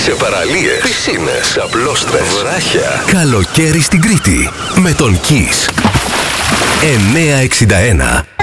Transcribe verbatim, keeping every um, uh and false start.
σε παραλίες, πισίνες, απλώστρες, βράχια. Καλοκαίρι στην Κρήτη με τον Kiss. εννιακόσια εξήντα ένα